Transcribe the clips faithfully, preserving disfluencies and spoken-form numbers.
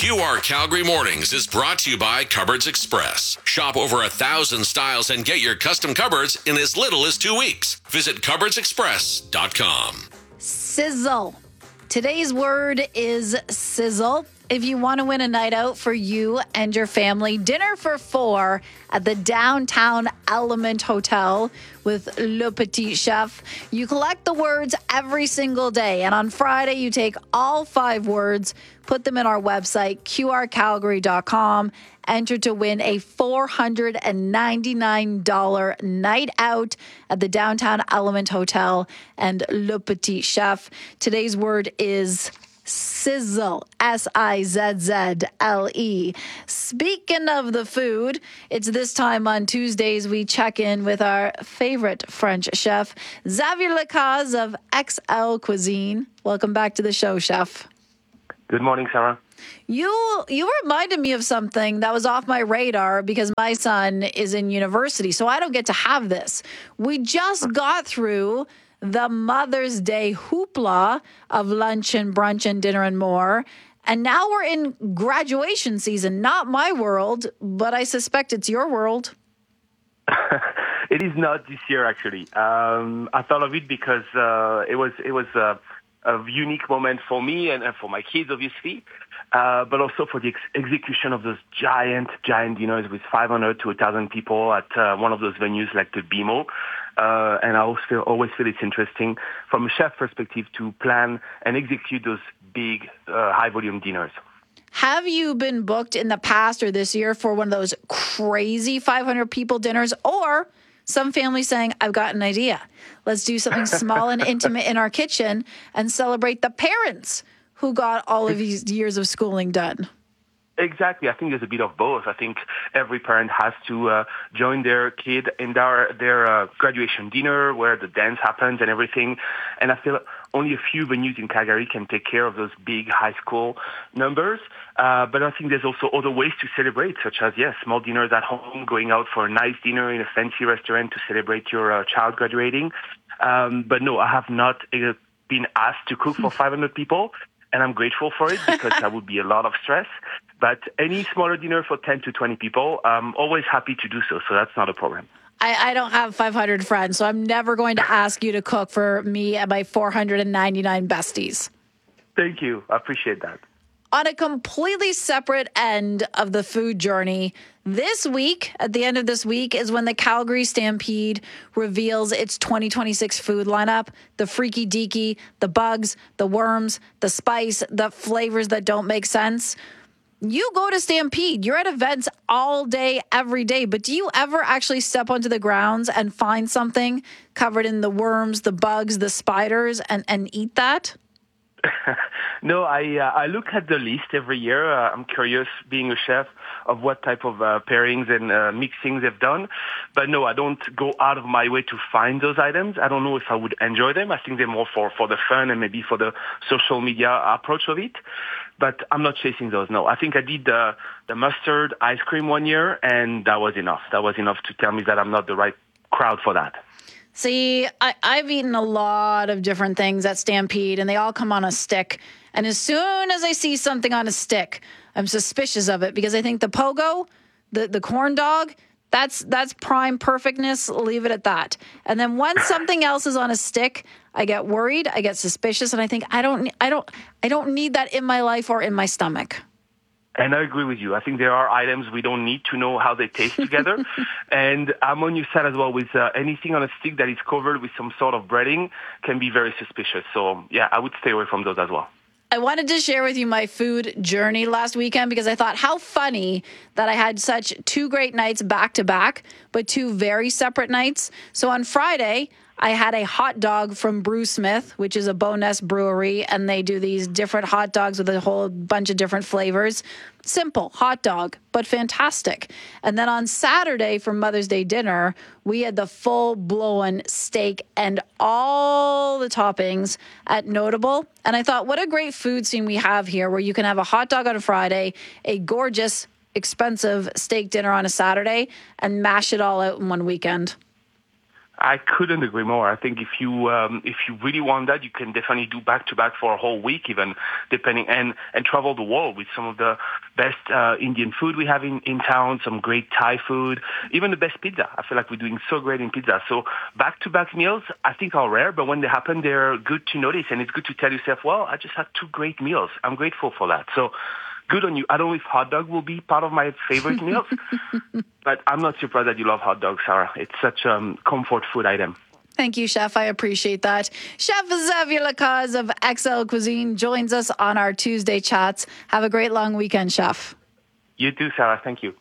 Q R Calgary Mornings is brought to you by Cupboards Express. Shop over a thousand styles and get your custom cupboards in as little as two weeks. Visit cupboards express dot com. Sizzle. Today's word is sizzle. If you want to win a night out for you and your family, dinner for four at the Downtown Element Hotel with Le Petit Chef, you collect the words every single day. And on Friday, you take all five words, put them in our website, Q R calgary dot com, enter to win a four hundred ninety-nine dollars night out at the Downtown Element Hotel and Le Petit Chef. Today's word is sizzle, S I Z Z L E. Speaking of the food, it's this time on Tuesdays we check in with our favorite French chef, Xavier Lacaze of X L Cuisine. Welcome back to the show, Chef. Good morning, Sarah. You you reminded me of something that was off my radar because my son is in university, so I don't get to have this. We just got through the Mother's Day hoopla of lunch and brunch and dinner and more. And now we're in graduation season. Not my world, but I suspect it's your world. It is not this year, actually. Um, I thought of it because uh, it was it was uh, a unique moment for me and, and for my kids, obviously, uh, but also for the ex- execution of those giant, giant dinners with five hundred to one thousand people at uh, one of those venues like the B M O. Uh, and I always feel, always feel it's interesting from a chef perspective to plan and execute those big, uh, high-volume dinners. Have you been booked in the past or this year for one of those crazy five hundred people dinners, or some family saying, I've got an idea. Let's do something small and intimate in our kitchen and celebrate the parents who got all of these years of schooling done? Exactly. I think there's a bit of both. I think every parent has to uh, join their kid in their their uh, graduation dinner where the dance happens and everything. And I feel only a few venues in Calgary can take care of those big high school numbers. Uh, but I think there's also other ways to celebrate, such as, yes, small dinners at home, going out for a nice dinner in a fancy restaurant to celebrate your uh, child graduating. Um, but no, I have not uh, been asked to cook for five hundred people. And I'm grateful for it because that would be a lot of stress. But any smaller dinner for ten to twenty people, I'm always happy to do so. So that's not a problem. I, I don't have five hundred friends, so I'm never going to ask you to cook for me and my four hundred ninety-nine besties. Thank you. I appreciate that. On a completely separate end of the food journey, this week, at the end of this week, is when the Calgary Stampede reveals its twenty twenty-six food lineup. The freaky deaky, the bugs, the worms, the spice, the flavors that don't make sense. You go to Stampede. You're at events all day, every day. But do you ever actually step onto the grounds and find something covered in the worms, the bugs, the spiders, and, and eat that? No, I uh, I look at the list every year. Uh, I'm curious, being a chef, of what type of uh, pairings and uh, mixings they've done. But no, I don't go out of my way to find those items. I don't know if I would enjoy them. I think they're more for, for the fun and maybe for the social media approach of it. But I'm not chasing those, no. I think I did the, the mustard ice cream one year, and that was enough. That was enough to tell me that I'm not the right crowd for that. See, I, I've eaten a lot of different things at Stampede, and they all come on a stick. And as soon as I see something on a stick, I'm suspicious of it because I think the pogo, the, the corn dog, that's that's prime perfectness. Leave it at that. And then once something else is on a stick, I get worried, I get suspicious, and I think I don't, I don't, I don't need that in my life or in my stomach. And I agree with you. I think there are items we don't need to know how they taste together. And I'm on your side as well with uh, anything on a stick that is covered with some sort of breading can be very suspicious. So, yeah, I would stay away from those as well. I wanted to share with you my food journey last weekend because I thought how funny that I had such two great nights back to back, but two very separate nights. So on Friday, I had a hot dog from Brew Smith, which is a Bowness brewery, and they do these different hot dogs with a whole bunch of different flavors. Simple hot dog, but fantastic. And then on Saturday for Mother's Day dinner, we had the full-blown steak and all the toppings at Notable. And I thought, what a great food scene we have here where you can have a hot dog on a Friday, a gorgeous, expensive steak dinner on a Saturday, and mash it all out in one weekend. I couldn't agree more. I think if you um, if you really want that, you can definitely do back to back for a whole week, even depending, and and travel the world with some of the best uh, Indian food we have in, in town, some great Thai food, even the best pizza. I feel like we're doing so great in pizza. So back to back meals, I think are rare, but when they happen, they're good to notice, and it's good to tell yourself, well, I just had two great meals. I'm grateful for that. So. Good on you. I don't know if hot dog will be part of my favorite meals, but I'm not surprised that you love hot dogs, Sarah. It's such a um, comfort food item. Thank you, Chef. I appreciate that. Chef Xavier Lacaze of X L Cuisine joins us on our Tuesday chats. Have a great long weekend, Chef. You too, Sarah. Thank you.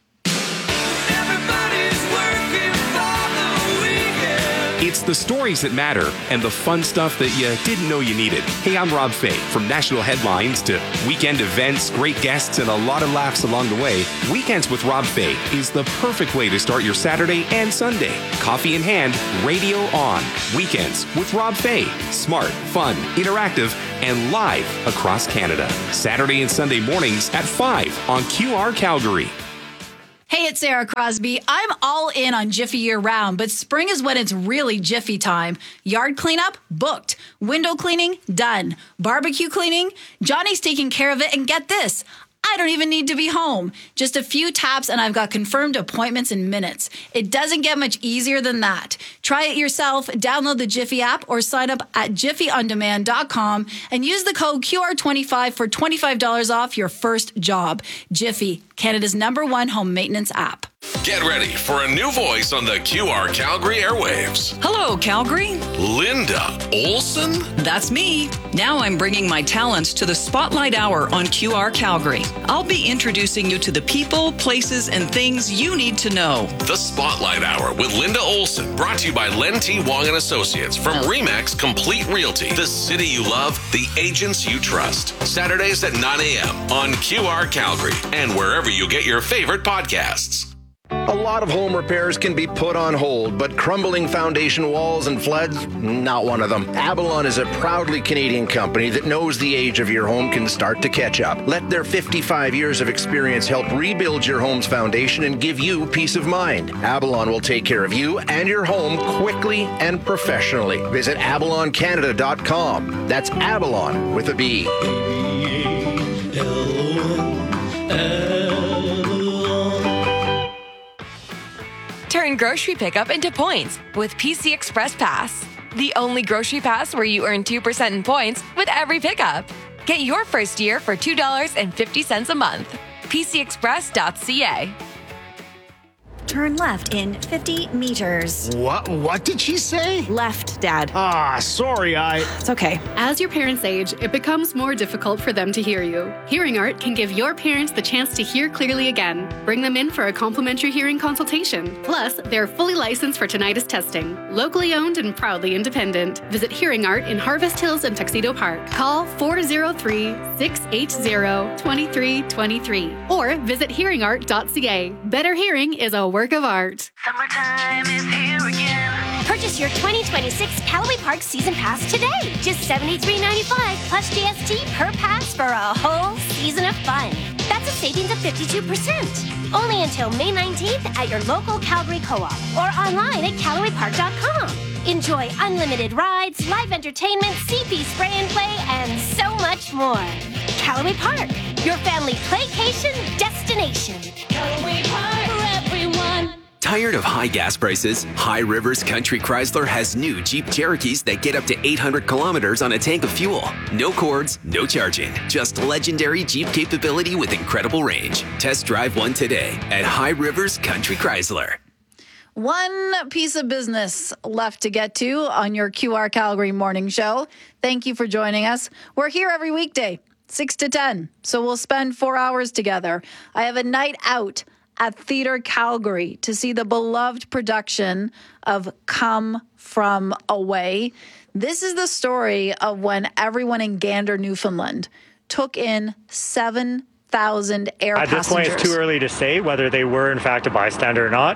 It's the stories that matter and the fun stuff that you didn't know you needed. Hey, I'm Rob Fay. From national headlines to weekend events, great guests, and a lot of laughs along the way, Weekends with Rob Fay is the perfect way to start your Saturday and Sunday. Coffee in hand, radio on. Weekends with Rob Fay. Smart, fun, interactive, and live across Canada. Saturday and Sunday mornings at five on Q R Calgary. Hey, it's Sarah Crosby. I'm all in on Jiffy year-round, but spring is when it's really Jiffy time. Yard cleanup? Booked. Window cleaning? Done. Barbecue cleaning? Johnny's taking care of it, and get this. I don't even need to be home. Just a few taps and I've got confirmed appointments in minutes. It doesn't get much easier than that. Try it yourself. Download the Jiffy app or sign up at jiffy on demand dot com and use the code Q R twenty-five for twenty-five dollars off your first job. Jiffy, Canada's number one home maintenance app. Get ready for a new voice on the Q R Calgary airwaves. Hello, Calgary. Linda Olson? That's me. Now I'm bringing my talents to the Spotlight Hour on Q R Calgary. I'll be introducing you to the people, places, and things you need to know. The Spotlight Hour with Linda Olson, brought to you by Len T. Wong and Associates from Remax Complete Realty. The city you love, the agents you trust. Saturdays at nine a.m. on Q R Calgary and wherever you get your favorite podcasts. A lot of home repairs can be put on hold, but crumbling foundation walls and floods, not one of them. Avalon is a proudly Canadian company that knows the age of your home can start to catch up. Let their fifty-five years of experience help rebuild your home's foundation and give you peace of mind. Avalon will take care of you and your home quickly and professionally. Visit avalon canada dot com. That's Avalon with a B. Turn grocery pickup into points with P C Express Pass. The only grocery pass where you earn two percent in points with every pickup. Get your first year for two dollars and fifty cents a month. P C express dot c a. Turn left in fifty meters. What? What did she say? Left, Dad. Ah, sorry, I... It's okay. As your parents age, it becomes more difficult for them to hear you. Hearing Art can give your parents the chance to hear clearly again. Bring them in for a complimentary hearing consultation. Plus, they're fully licensed for tinnitus testing. Locally owned and proudly independent. Visit Hearing Art in Harvest Hills and Tuxedo Park. Call four oh three, six eight zero, two three two three or visit hearing art dot c a. Better hearing is a work of art. Summertime is here again. Purchase your twenty twenty-six Callaway Park Season Pass today. Just seventy-three ninety-five plus G S T per pass for a whole season of fun. That's a savings of fifty-two percent. Only until May nineteenth at your local Calgary Co-op or online at callaway park dot com. Enjoy unlimited rides, live entertainment, C P spray and play, and so much more. Callaway Park, your family playcation destination. Callaway Park for everyone. Tired of high gas prices? High Rivers Country Chrysler has new Jeep Cherokees that get up to eight hundred kilometers on a tank of fuel. No cords, no charging. Just legendary Jeep capability with incredible range. Test drive one today at High Rivers Country Chrysler. One piece of business left to get to on your Q R Calgary morning show. Thank you for joining us. We're here every weekday, six to ten, so we'll spend four hours together. I have a night out at Theatre Calgary to see the beloved production of Come From Away. This is the story of when everyone in Gander, Newfoundland took in seven thousand air At passengers. At this point, it's too early to say whether they were, in fact, a bystander or not.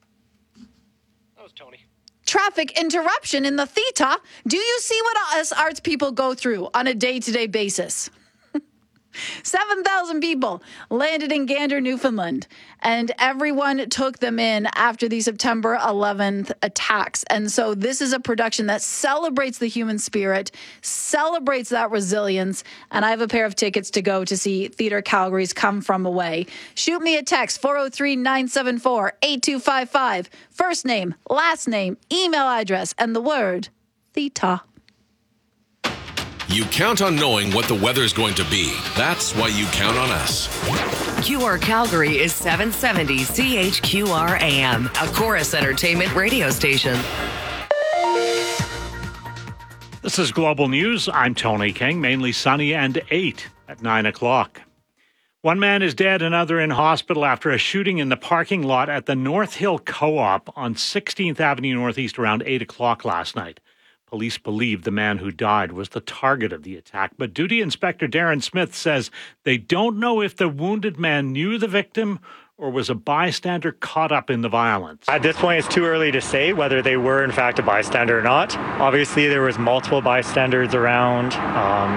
Traffic interruption in the theater. Do you see what us arts people go through on a day-to-day basis? seven thousand people landed in Gander, Newfoundland, and everyone took them in after the September eleventh attacks. And so this is a production that celebrates the human spirit, celebrates that resilience, and I have a pair of tickets to go to see Theatre Calgary's Come From Away. Shoot me a text, four oh three, nine seven four, eight two five five. First name, last name, email address, and the word Theta. You count on knowing what the weather's going to be. That's why you count on us. Q R Calgary is seven seventy C H Q R A M, a Chorus Entertainment radio station. This is Global News. I'm Tony King, mainly sunny and eight at nine o'clock. One man is dead, another in hospital after a shooting in the parking lot at the North Hill Co-op on sixteenth Avenue Northeast around eight o'clock last night. Police believe the man who died was the target of the attack, but Duty Inspector Darren Smith says they don't know if the wounded man knew the victim or was a bystander caught up in the violence. At this point, it's too early to say whether they were in fact a bystander or not. Obviously, there was multiple bystanders around um,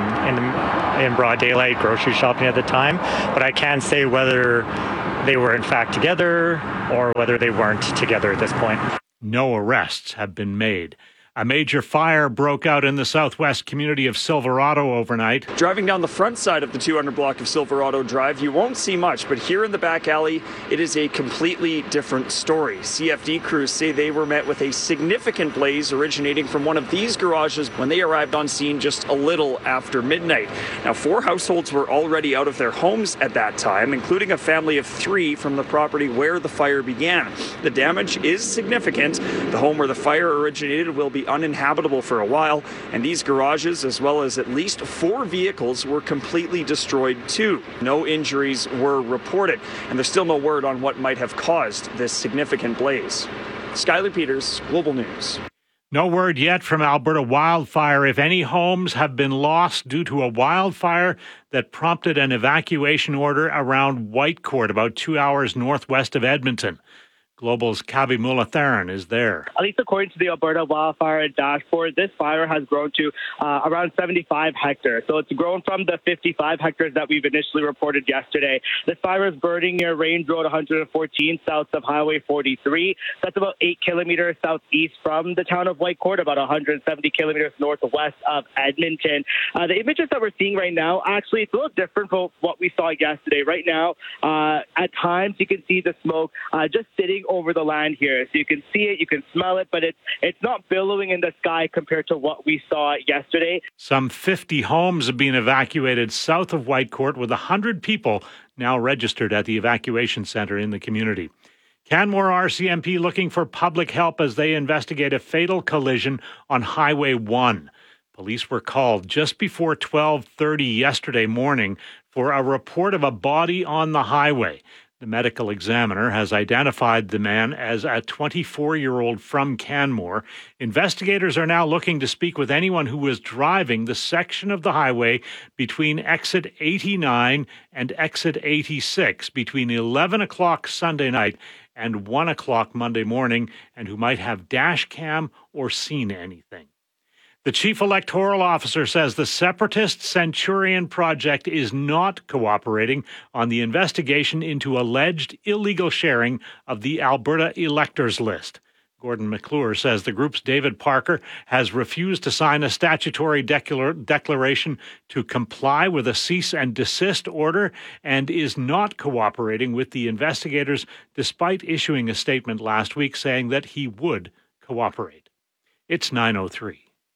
in, in broad daylight, grocery shopping at the time, but I can't say whether they were in fact together or whether they weren't together at this point. No arrests have been made. A major fire broke out in the southwest community of Silverado overnight. Driving down the front side of the two hundred block of Silverado Drive, you won't see much, but here in the back alley, it is a completely different story. C F D crews say they were met with a significant blaze originating from one of these garages when they arrived on scene just a little after midnight. Now, four households were already out of their homes at that time, including a family of three from the property where the fire began. The damage is significant. The home where the fire originated will be uninhabitable for a while, and these garages, as well as at least four vehicles, were completely destroyed too. No injuries were reported, and there's still no word on what might have caused this significant blaze. Skylar Peters, Global News. No word yet from Alberta Wildfire if any homes have been lost due to a wildfire that prompted an evacuation order around Whitecourt, about two hours northwest of Edmonton. Global's Kavi Mulatharan is there. At least according to the Alberta Wildfire Dashboard, this fire has grown to uh, around seventy-five hectares. So it's grown from the fifty-five hectares that we've initially reported yesterday. This fire is burning near Range Road one hundred fourteen, south of Highway forty-three. That's about eight kilometers southeast from the town of Whitecourt, about one hundred seventy kilometers northwest of Edmonton. Uh, the images that we're seeing right now, actually, it's a little different from what we saw yesterday. Right now, uh, at times, you can see the smoke uh, just sitting over the land here. So you can see it, you can smell it, but it's it's not billowing in the sky compared to what we saw yesterday. Some fifty homes have been evacuated south of Whitecourt, with one hundred people now registered at the evacuation center in the community. Canmore R C M P looking for public help as they investigate a fatal collision on Highway one. Police were called just before twelve thirty yesterday morning for a report of a body on the highway. The medical examiner has identified the man as a twenty-four-year-old from Canmore. Investigators are now looking to speak with anyone who was driving the section of the highway between exit eighty-nine and exit eighty-six between eleven o'clock Sunday night and one o'clock Monday morning, and who might have dash cam or seen anything. The chief electoral officer says the separatist Centurion Project is not cooperating on the investigation into alleged illegal sharing of the Alberta electors list. Gordon McClure says the group's David Parker has refused to sign a statutory declar- declaration to comply with a cease and desist order and is not cooperating with the investigators, despite issuing a statement last week saying that he would cooperate. It's nine oh three.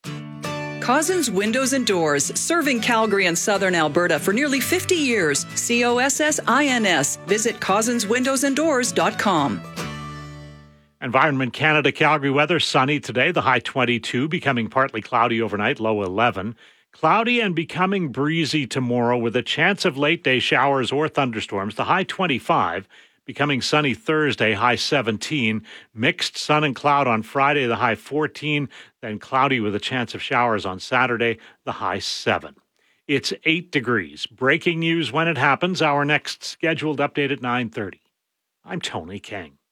Cozzens Windows and Doors, serving Calgary and southern Alberta for nearly fifty years. C O S S I N S. Visit cozzens windows and doors dot com. Environment Canada Calgary weather, sunny today, the high twenty-two, becoming partly cloudy overnight, low eleven. Cloudy and becoming breezy tomorrow with a chance of late-day showers or thunderstorms, the high twenty-five. Becoming sunny Thursday, high seventeen. Mixed sun and cloud on Friday, the high fourteen. Then cloudy with a chance of showers on Saturday, the high seven. It's eight degrees. Breaking news when it happens. Our next scheduled update at nine thirty. I'm Tony King.